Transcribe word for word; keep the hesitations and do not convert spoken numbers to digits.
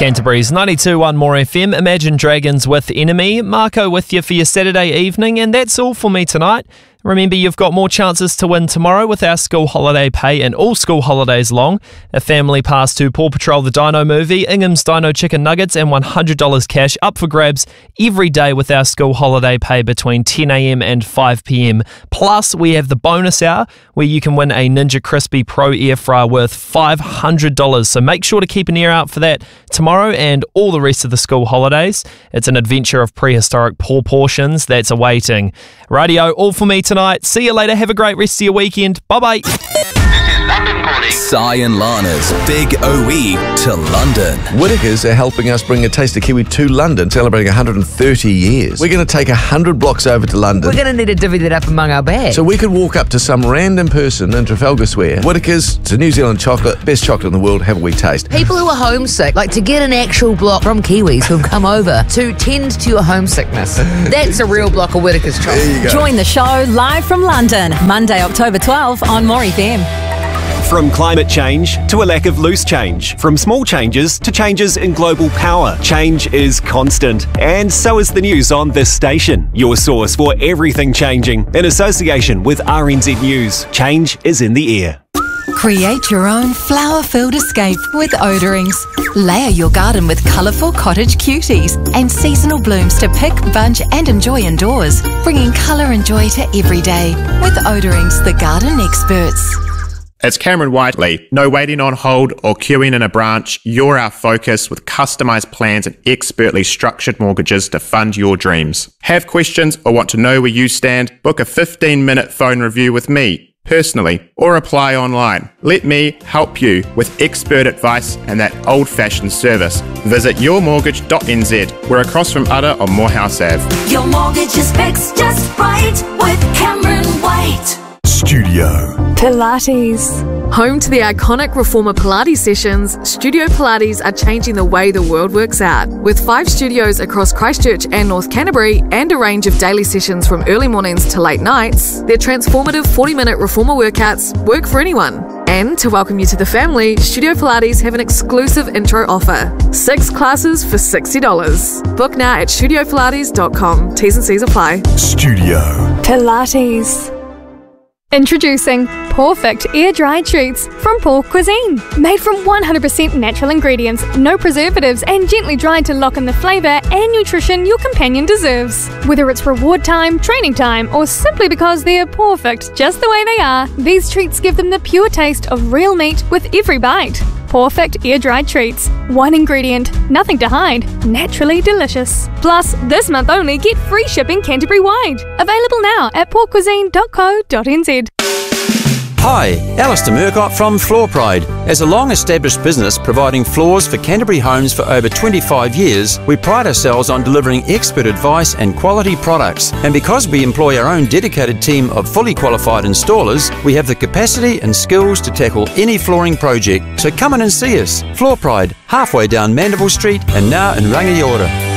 Canterbury's ninety-two point one More F M, Imagine Dragons with Enemy. Marco with you for your Saturday evening, and that's all for me tonight. Remember, you've got more chances to win tomorrow with our school holiday pay and all school holidays long. A family pass to Paw Patrol the Dino movie, Ingham's Dino Chicken Nuggets and one hundred dollars cash up for grabs every day with our school holiday pay between ten a m and five p m. Plus, we have the bonus hour where you can win a Ninja Crispy Pro Air Fryer worth five hundred dollars. So make sure to keep an ear out for that tomorrow and all the rest of the school holidays. It's an adventure of prehistoric paw portions that's awaiting. Radio, all for me tonight. Tonight. See you later. Have a great rest of your weekend. Bye-bye. This is London calling. Si and Lana's Big O E to London. Whitakers are helping us bring a taste of Kiwi to London, celebrating one hundred thirty years. We're going to take one hundred blocks over to London. We're going to need to divvy that up among our bags. So we could walk up to some random person in Trafalgar Square. Whitakers, it's a New Zealand chocolate, best chocolate in the world, have a wee taste. People who are homesick, like to get an actual block from Kiwis who've come over to tend to your homesickness. That's a real block of Whitakers chocolate. There you go. Join the show live from London, Monday, October twelfth on More F M. From climate change to a lack of loose change, from small changes to changes in global power, change is constant. And so is the news on this station, your source for everything changing. In association with R N Z News, change is in the air. Create your own flower-filled escape with Odorings. Layer your garden with colourful cottage cuties and seasonal blooms to pick, bunch and enjoy indoors, bringing colour and joy to every day with Odorings, the garden experts. It's Cameron Whiteley. No waiting on hold or queuing in a branch. You're our focus with customised plans and expertly structured mortgages to fund your dreams. Have questions or want to know where you stand? Book a fifteen minute phone review with me, personally, or apply online. Let me help you with expert advice and that old-fashioned service. Visit your mortgage dot n z. We're across from Udder on Morehouse Avenue. Your mortgage is fixed just right with Cameron White. Studio Pilates. Home to the iconic Reformer Pilates sessions, Studio Pilates are changing the way the world works out. With five studios across Christchurch and North Canterbury and a range of daily sessions from early mornings to late nights, their transformative forty minute Reformer workouts work for anyone. And to welcome you to the family, Studio Pilates have an exclusive intro offer. Six classes for sixty dollars. Book now at studio pilates dot com. T's and C's apply. Studio Pilates. Introducing Perfect Air-Dried Treats from Paul Cuisine. Made from one hundred percent natural ingredients, no preservatives, and gently dried to lock in the flavour and nutrition your companion deserves. Whether it's reward time, training time, or simply because they're perfect just the way they are, these treats give them the pure taste of real meat with every bite. Perfect air-dried treats. One ingredient, nothing to hide, naturally delicious. Plus, this month only, get free shipping Canterbury-wide. Available now at paul cuisine dot co dot n z. Hi, Alistair Murcott from Floor Pride. As a long-established business providing floors for Canterbury homes for over twenty-five years, we pride ourselves on delivering expert advice and quality products. And because we employ our own dedicated team of fully qualified installers, we have the capacity and skills to tackle any flooring project. So come in and see us. Floor Pride, halfway down Mandeville Street and now in Rangiora.